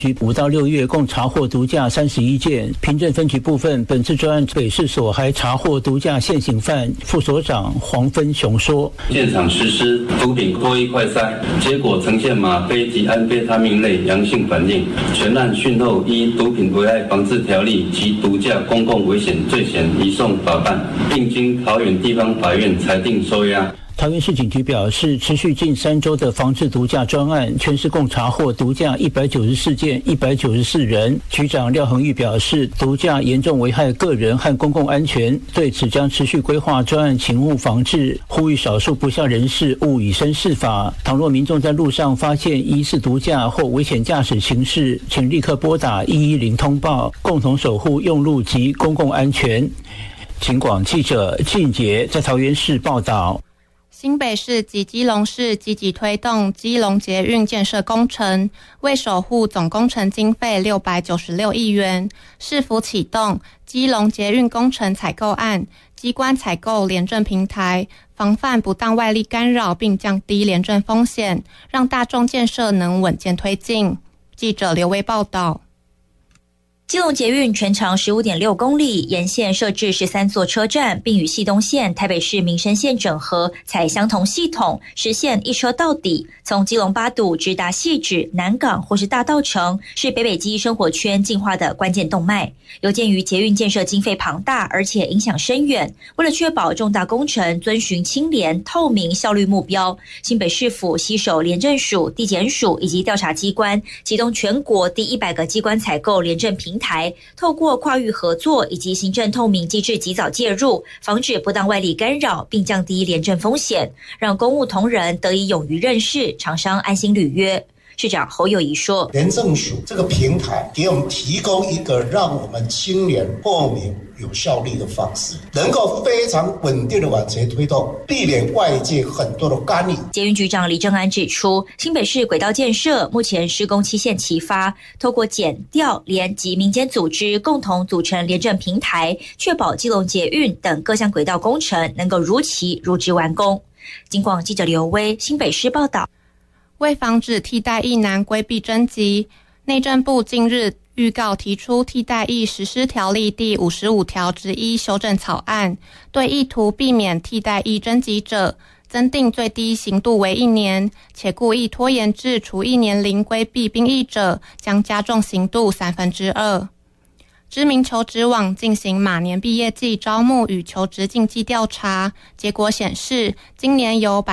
5到6月共查获毒驾31件。平镇分局部分，本次专案北市所还查获毒驾现行犯。副所长黄芬雄说， 现场实施毒品脱衣快筛，结果呈现吗啡及安非他命类阳性反应。全案讯后依毒品危害防治条例及毒驾公共危险罪嫌移送法办，并经桃园地方法院裁定收押。 桃园市警局表示，持续近3周的防治毒驾专案，全市共查获毒驾194件，194人。局长廖恒玉表示，毒驾严重危害个人和公共安全，对此将持续规划专案勤务防治，呼吁少数不肖人士勿以身试法。倘若民众在路上发现疑似毒驾或危险驾驶情事，请立刻拨打110通报，共同守护用路及公共安全。警广记者靳杰在桃园市报道。 新北市及基隆市积极推动基隆捷运建设工程，为守护总工程经费696亿元，市府启动基隆捷运工程采购案，机关采购联证平台，防范不当外力干扰，并降低联证风险，让大众建设能稳健推进。记者刘威报道。 基隆捷运全长 15.6 公里，沿线设置13座车站，并与系东线、台北市民生线整合，采相同系统，实现一车到底。从基隆八堵直达汐止、南港或是大稻埕，是北北基生活圈进化的关键动脉。有鉴于捷运建设经费庞大，而且影响深远，为了确保重大工程遵循清廉、透明、效率目标，新北市府携手廉政署、地检署以及调查机关，启动全国第100个机关采购廉政平台，透过跨域合作以及行政透明机制及早介入，防止不当外力干扰，并降低廉政风险，让公务同仁得以勇于任事，厂商安心履约。市长侯友宜说， 廉政署这个平台给我们提供一个让我们清廉、透明、有效率的方式，能够非常稳定的往前推动，避免外界很多的干预。 捷运局长李正安指出，新北市轨道建设目前施工期限齐发，透过检调联及民间组织共同组成廉政平台，确保基隆捷运等各项轨道工程能够如期如职完工。警广记者刘威新北市报道。 为防止替代役男规避征集，内政部近日预告提出替代役实施条例第55条之一修正草案，对意图避免替代役征集者，增订最低刑度为1年，且故意拖延至除役年龄规避兵役者，将加重刑度2/3。知名求职网进行马年毕业季招募与求职竞技调查，结果显示，今年有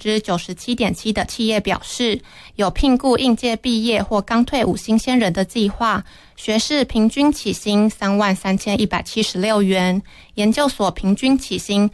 97.7% 的企业表示有聘雇应届毕业或刚退伍新鲜人的计划，学士平均起薪33176元，研究所平均起薪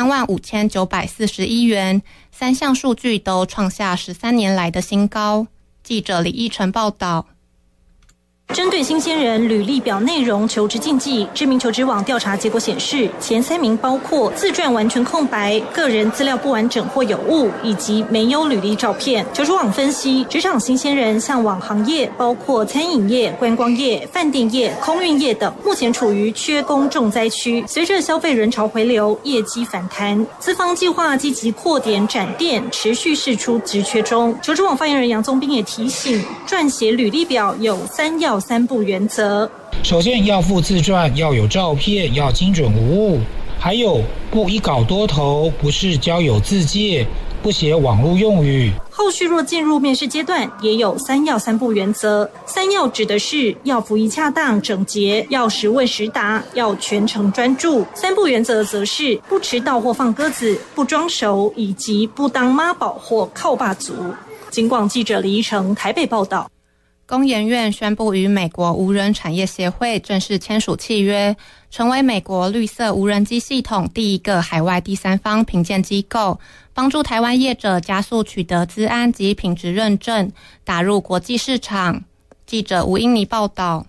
35941元，3项数据都创下13年来的新高。记者李义成报道。 针对新鲜人履历表内容求职禁忌，知名求职网调查结果显示，前3名包括自传完全空白、个人资料不完整或有误，以及没有履历照片。求职网分析，职场新鲜人向往行业包括餐饮业、观光业、饭店业、空运业等，目前处于缺工重灾区。随着消费人潮回流，业绩反弹，资方计划积极扩点展店，持续释出职缺中。求职网发言人杨宗斌也提醒，撰写履历表有3要3不原则。 首先要附自传，要有照片，要精准无误，还有不一稿多投，不是交友自介，不写网络用语。 后续若进入面试阶段，也有3要3不原则。3要指的是要服仪恰当整洁，要实问实答，要全程专注。3不原则则是不迟到或放鸽子，不装熟，以及不当妈宝或靠爸族。警广记者李依成台北报道。 工研院宣布与美国无人产业协会正式签署契约，成为美国绿色无人机系统第一个海外第三方评鉴机构，帮助台湾业者加速取得资安及品质认证，打入国际市场。记者吴英妮报道。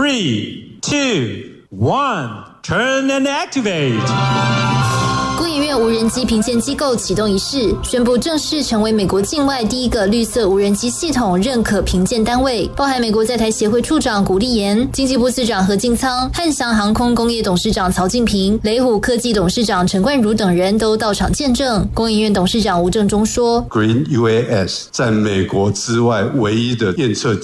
3, 2, 1, turn and activate。 工研院院无人机评鉴机构启动仪式，宣布正式成为美国境外第一个绿色无人机系统认可评鉴单位，包含美国在台协会处长古立言、经济部次长何敬仓、汉翔航空工业董事长曹敬平、雷虎科技董事长陈冠如等人都到场见证。工研院董事长吴正中说 ，Green UAS 在美国之外唯一的验测